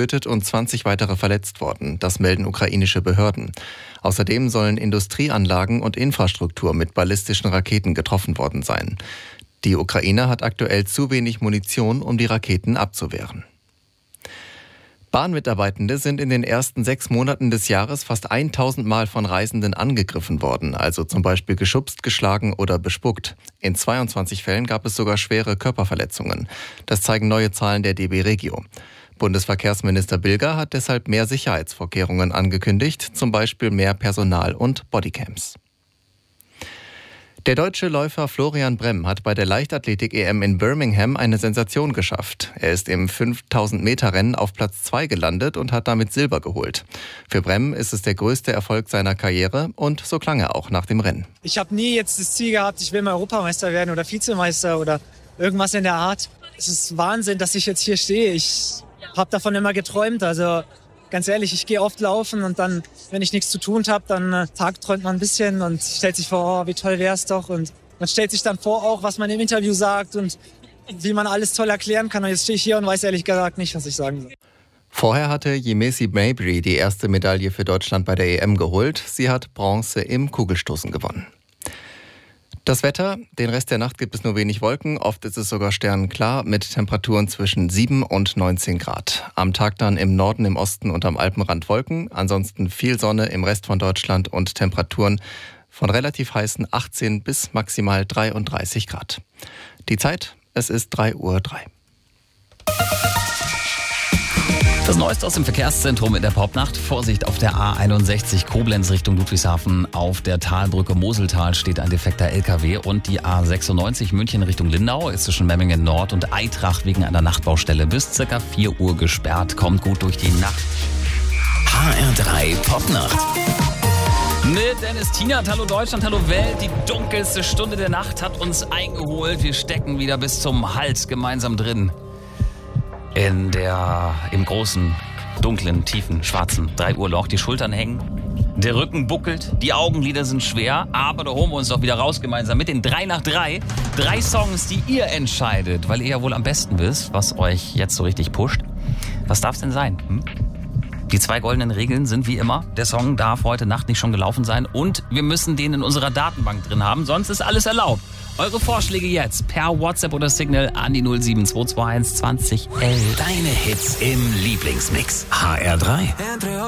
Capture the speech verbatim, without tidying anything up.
getötet und zwanzig weitere verletzt worden. Das melden ukrainische Behörden. Außerdem sollen Industrieanlagen und Infrastruktur mit ballistischen Raketen getroffen worden sein. Die Ukraine hat aktuell zu wenig Munition, um die Raketen abzuwehren. Bahnmitarbeitende sind in den ersten sechs Monaten des Jahres fast tausend Mal von Reisenden angegriffen worden, also zum Beispiel geschubst, geschlagen oder bespuckt. In zweiundzwanzig Fällen gab es sogar schwere Körperverletzungen. Das zeigen neue Zahlen der D B Regio. Bundesverkehrsminister Bilger hat deshalb mehr Sicherheitsvorkehrungen angekündigt, zum Beispiel mehr Personal und Bodycams. Der deutsche Läufer Florian Bremm hat bei der Leichtathletik-E M in Birmingham eine Sensation geschafft. Er ist im fünftausend Meter Rennen auf Platz zwei gelandet und hat damit Silber geholt. Für Bremm ist es der größte Erfolg seiner Karriere und so klang er auch nach dem Rennen. Ich habe nie jetzt das Ziel gehabt, ich will mal Europameister werden oder Vizemeister oder irgendwas in der Art. Es ist Wahnsinn, dass ich jetzt hier stehe. Ich habe davon immer geträumt, also ganz ehrlich, ich gehe oft laufen und dann, wenn ich nichts zu tun habe, dann äh, tagträumt man ein bisschen und stellt sich vor, oh, wie toll wäre es doch. Und man stellt sich dann vor auch, was man im Interview sagt und wie man alles toll erklären kann. Und jetzt stehe ich hier und weiß ehrlich gesagt nicht, was ich sagen soll. Vorher hatte Yemisi Mabry die erste Medaille für Deutschland bei der E M geholt. Sie hat Bronze im Kugelstoßen gewonnen. Das Wetter, den Rest der Nacht gibt es nur wenig Wolken, oft ist es sogar sternenklar mit Temperaturen zwischen sieben und neunzehn Grad. Am Tag dann im Norden, im Osten und am Alpenrand Wolken, ansonsten viel Sonne im Rest von Deutschland und Temperaturen von relativ heißen achtzehn bis maximal dreiunddreißig Grad. Die Zeit, es ist drei Uhr drei. Das Neueste aus dem Verkehrszentrum in der Popnacht. Vorsicht auf der A einundsechzig Koblenz Richtung Ludwigshafen. Auf der Talbrücke Moseltal steht ein defekter L K W. Und die A sechsundneunzig München Richtung Lindau ist zwischen Memmingen Nord und Eitrach wegen einer Nachtbaustelle bis ca. vier Uhr gesperrt. Kommt gut durch die Nacht. H R drei Popnacht. Mit Dennis Tienert, hallo Deutschland, hallo Welt. Die dunkelste Stunde der Nacht hat uns eingeholt. Wir stecken wieder bis zum Hals gemeinsam drin. In der, im großen, dunklen, tiefen, schwarzen drei Uhr Loch. Die Schultern hängen, der Rücken buckelt, die Augenlider sind schwer. Aber da holen wir uns doch wieder raus gemeinsam mit den drei nach drei. Drei Songs, die ihr entscheidet, weil ihr ja wohl am besten wisst, was euch jetzt so richtig pusht. Was darf es denn sein? Hm? Die zwei goldenen Regeln sind wie immer, der Song darf heute Nacht nicht schon gelaufen sein und wir müssen den in unserer Datenbank drin haben, sonst ist alles erlaubt. Eure Vorschläge jetzt per WhatsApp oder Signal an die null sieben zwei zwei eins zwanzig elf. Deine Hits im Lieblingsmix. H R drei.